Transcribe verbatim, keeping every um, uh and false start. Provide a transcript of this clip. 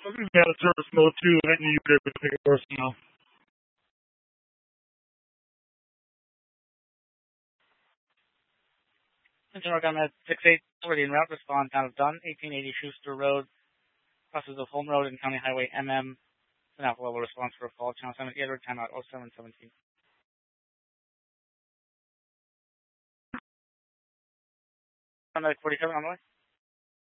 I'm going to be out of service mode too. I knew you guys would make it worse now. Engine work on that six eight forty in route response out of Dunn, eighteen eighty Schuster Road, crosses of Home Road and County Highway M M. An alpha level response for a call. Channel seven, Edward, timeout oh seven seventeen. On the forty-seven on the way.